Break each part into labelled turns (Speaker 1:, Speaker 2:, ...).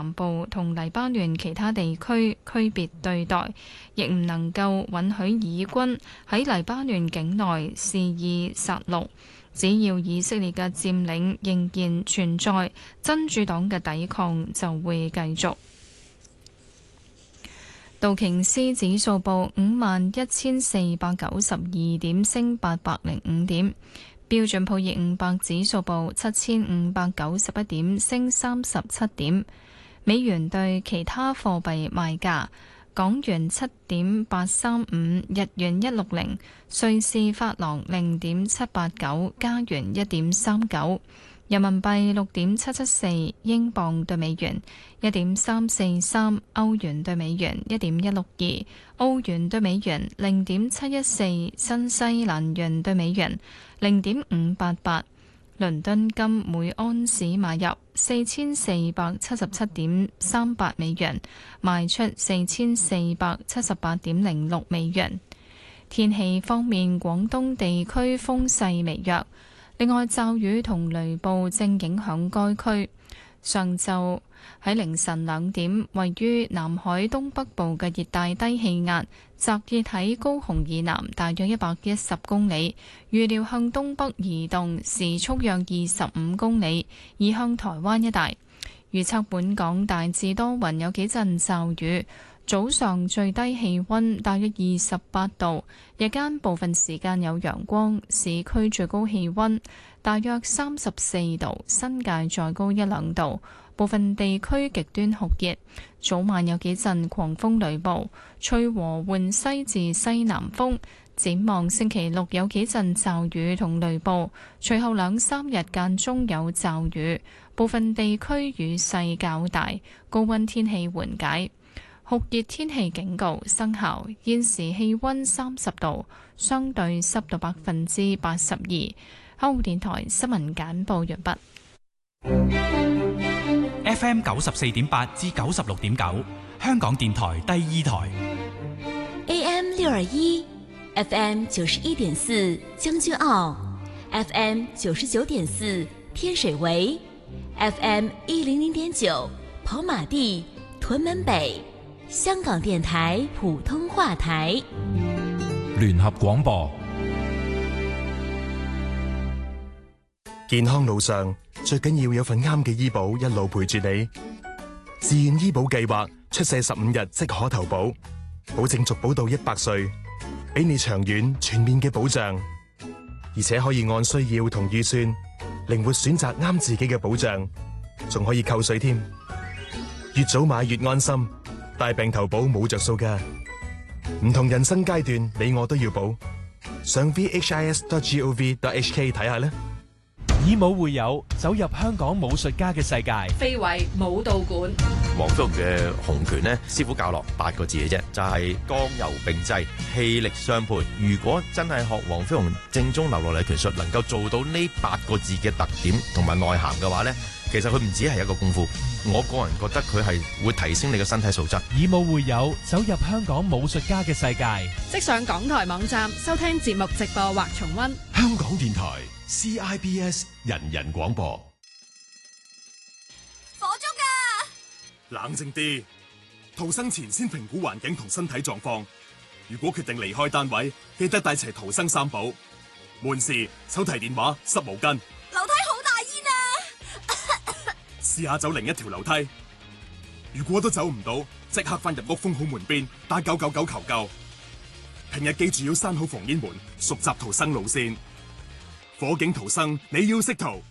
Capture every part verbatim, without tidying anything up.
Speaker 1: 南部同黎巴嫩其他地區區別對待，亦唔能夠允許以軍喺黎巴嫩境內肆意殺戮。只要以色列嘅佔領仍然存在，真主黨嘅抵抗就會繼續。道瓊斯指數報五萬一千四百九十二點，升八百零五點。標準普爾五百指數報七千五百九十一點，升三十七點。美元對其他貨幣賣價：港元七點八三五，日元一六零，瑞士法郎零點七八九，加元一點三九，人民幣六點七七四，英鎊對美元一點三四三，歐元對美元一點一六二，澳元對美元零點七一四，新西蘭元對美元零點五八八。倫敦金每安士買入四千四百七十七點三八美元，賣出四千四百七十八點零六美元。天氣方面，廣東地區風勢微弱，另外驟雨同雷暴正影響該區。上晝喺凌晨兩點，位於南海東北部嘅熱帶低氣壓集結喺高雄以南大約一百一十公里，預料向東北移動，時速約二十五公里，移向台灣一帶。預測本港大致多雲，有幾陣驟雨。早上最低氣溫大約二十八度，日間部分時間有陽光，市區最高氣溫大約三十四度，新界再高一兩度，部分地區極端酷熱。早晚有幾陣狂風雷暴，吹和緩西至西南風。展望星期六有幾陣驟雨同雷暴，隨後兩三日間中有驟雨，部分地區雨勢較大，高溫天氣緩解。酷熱天氣警告生效，現時氣溫三十度，相對濕度百分之八十二。香港電台新聞簡報完畢。
Speaker 2: F M 九十四點八至九十六點九，香港電台第二台。
Speaker 3: A M 六二一，F M 九十一點四將軍澳 ，F M 九十九點四天水圍 ，F M 一零零點九跑馬地屯門北。香港電台普通話台，
Speaker 4: 聯合廣播。
Speaker 5: 健康路上最緊要有份啱嘅醫保一路陪住你。自願醫保計劃出世十五日即可投保，保證續保到一百歲，俾你長遠全面嘅保障，而且可以按需要同預算靈活選擇啱自己嘅保障，仲可以扣稅添。越早買越安心。大病投保冇着數㗎，唔同人生階段，你我都要保。上 v h i s dot gov dot h k 睇下啦。
Speaker 4: 以武會友，走入香港武術家嘅世界。
Speaker 6: 非遺武道館，
Speaker 7: 黃飛鴻嘅洪拳呢，師傅教落八個字嘅啫，就係剛柔並濟，氣力相配。如果真係學黃飛鴻正宗流落嚟拳術，能夠做到呢八個字嘅特點同埋內涵嘅話呢，其實佢唔止係一個功夫。我個人覺得佢係會提升你嘅身體素質。
Speaker 4: 以武會友，走入香港武術家嘅世界。
Speaker 6: 即上港台網站收聽節目直播或重溫。
Speaker 8: 香港電台 C I B S 人人廣播。
Speaker 9: 火燭㗎！
Speaker 5: 冷靜啲，逃生前先評估環境同身體狀況。如果決定離開單位，記得帶齊逃生三寶：門匙、手提電話、濕毛巾。
Speaker 9: 樓梯好大煙啊！
Speaker 5: 試下走另一條樓梯。如果都走唔到，即刻翻入屋封好門邊，打九九九求救。平日記住要閂好防煙門，熟習逃生路線。火警逃生，你要識逃。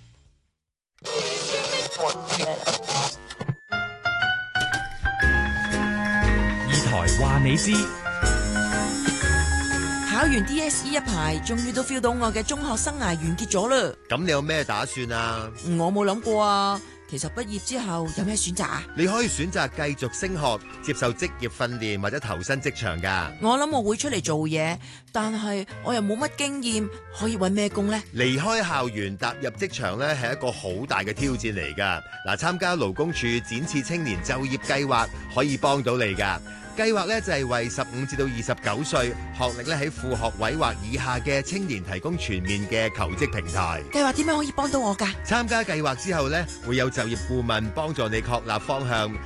Speaker 4: 二台話你知。
Speaker 10: 考完 D S E 一排，終於都 feel 到我嘅中學生涯完結咗啦。
Speaker 11: 咁你有咩打算啊？
Speaker 10: 我冇諗過啊。其實畢業之後有咩選擇啊？
Speaker 11: 你可以選擇繼續升學，接受職業訓練或者投身職場噶。
Speaker 10: 我諗我會出嚟做嘢，但係我又冇乜經驗，可以搵咩工呢？
Speaker 11: 離開校園踏入職場呢，係一個好大嘅挑戰嚟噶。嗱，參加勞工處展翅青年就業計劃可以幫到你噶。計劃咧就係為十五至到二十九歲學歷咧喺副學位或以下嘅青年提供全面嘅求職平台。
Speaker 10: 計劃點樣可以幫到我噶？
Speaker 11: 參加計劃之後咧，會有就業顧問幫助你確立方向，